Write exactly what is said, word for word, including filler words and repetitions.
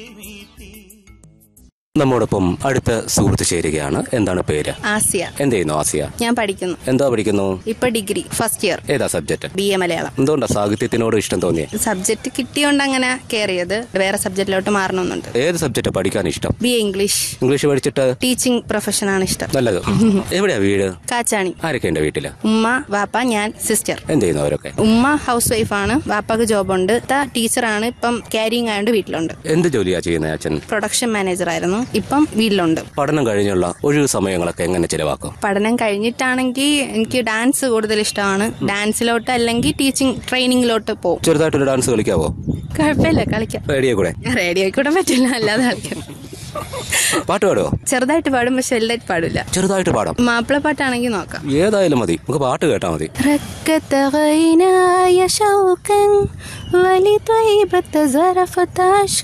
നമ്മോടൊപ്പം അടുത്ത സുഹൃത്ത് ചേരുകയാണ്. എന്താണ് പേര്? ആസിയ. എന്ത് ചെയ്യുന്നു ആസിയ? ഞാൻ പഠിക്കുന്നു. എന്താ പഠിക്കുന്നു? ഇപ്പൊ ഡിഗ്രി ഫസ്റ്റ് ഇയർ. ഏതാ സബ്ജക്ട്? B A Malayalam. എന്തുകൊണ്ടാ സാഹിത്യത്തിനോട് ഇഷ്ടം തോന്നിയത്? സബ്ജക്ട് കിട്ടിയോണ്ട് അങ്ങനെ കയറിയത്. വേറെ സബ്ജക്റ്റിലോട്ട് മാറണമെന്നുണ്ട്. ഏത് സബ്ജക്റ്റാ പഠിക്കാൻ ഇഷ്ടം? B A English. ഇംഗ്ലീഷ് പഠിച്ചിട്ട് ടീച്ചിങ് പ്രൊഫഷനാണ് ഇഷ്ടം. നല്ലത്. എവിടെയാ വീട്? കാച്ചാണി. ആരൊക്കെ ഉണ്ട് വീട്ടില്? ഉമ്മ, വാപ്പ, ഞാൻ, സിസ്റ്റർ. എന്ത് ചെയ്യുന്നു അവരൊക്കെ? ഉമ്മ ഹൗസ് വൈഫാണ്, വാപ്പക്ക് ജോബുണ്ട്. ടീച്ചറാണ്, ഇപ്പം ക്യാരിങ് ആയതുകൊണ്ട് വീട്ടിലുണ്ട്. എന്ത് ജോലിയാ ചെയ്യുന്നത് അച്ഛൻ? പ്രൊഡക്ഷൻ മാനേജർ ആയിരുന്നു, ഇപ്പം വീട്ടിലുണ്ട്. പഠനം കഴിഞ്ഞുള്ള ഒഴിവു സമയങ്ങളൊക്കെ എങ്ങനെ ചിലവാക്കും? പഠനം കഴിഞ്ഞിട്ടാണെങ്കിൽ എനിക്ക് ഡാൻസ് കൂടുതൽ ഇഷ്ടമാണ്. ഡാൻസിലോട്ട് അല്ലെങ്കിൽ ടീച്ചിങ് ട്രെയിനിങ്ങിലോട്ട് പോകും. ചെറുതായിട്ടൊരു ഡാൻസ് കളിക്കാവോ? കുഴപ്പമില്ല, കളിക്കാം. റേഡിയോ കൂടെ? റേഡിയോ കൂടെ പറ്റില്ല, അല്ലാതെ കളിക്കാം. പാട്ട് പാടുവോ? ചെറുതായിട്ട് പാടും, പക്ഷെ വലുതായിട്ട് പാടില്ല. ചെറുതായിട്ട് പാടാം. മാപ്പിള പാട്ടാണെങ്കിൽ നോക്കാം. ഏതായാലും മതി, നമുക്ക് പാട്ട് കേട്ടാ മതി. ركت غيناي شوقا ولطيبة زرفت عشق